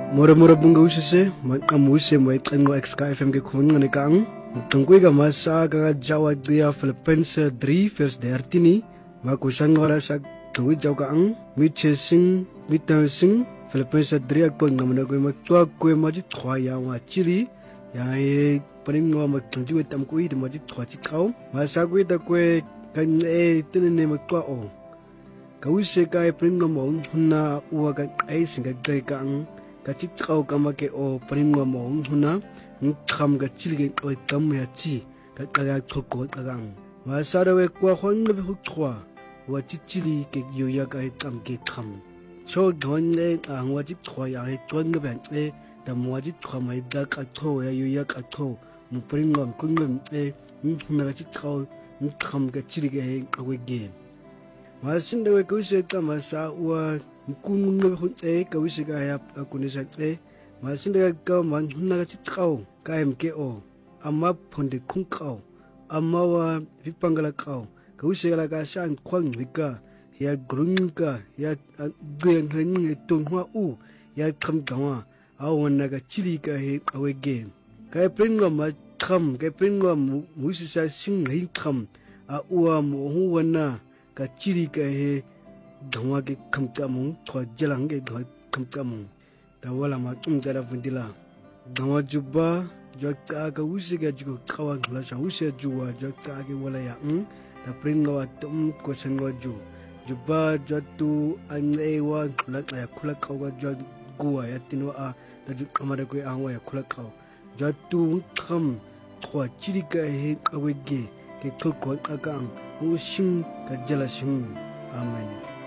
Mura bunga usise makamushe maitango XK FM ke khunga ne kang tungkui ga masa ga jawa dia Philippines 3 verse 13 makusangora sa tungui jaw kang mitchesing mitensing Philippines 3 akpang namna ko matwa ko maji thwa ya wa chiri ya e paring wa matungji tam ko i maji thwa chi kau masa ko da ko kan e tinne matwa o kause ka e paring mo hunna wa ga ai singa dai kang kachit kau kama ke o paringwa mo huna kham ga chilge o tam ya chi ka ka thoko kagang ma sara we kwa hon be hu thwa wa chichili ke yu ya ga tam ke kham cho gon le ang wa chi thwa ya he ton ga ban e da mo ji thwa mai da ka tho ya yu ya ka tho mu paringwa kun ngam e huna ga chi kau kham ga chilge he ka we ge ma sin de we ku se ka ma sa wa kunung no hun e ka wisi ga ya kunisa e ma sin de ka man hun na chi kau ka em ke o amma phonde khung kau amma wa vipangala kau ka wisi ga ka shan khwang wika ya grung ka ya gen hen ton hwa u ya kham gawa awan na ga chili ka he awe ge ka pringa ma kham ka pringa mu si sa sing hin kham a uwa mo hu wana ka chili ka he dongwa ke kamtamung thwa jalang ke kamtamung ta wala ma tara fundila dongwa juba jaka ka usiga jugo kawan la sa usia juwa jaka ke wala ya ta pringa wa tum ko sangwa ju juba jatu anewa la ya khula kawa jwa guwa ya tinwa a ta ju kamara ko anwa ya khula kaw jatu kham thwa chirika he awege ke thoko akang usim ka jala sim amen.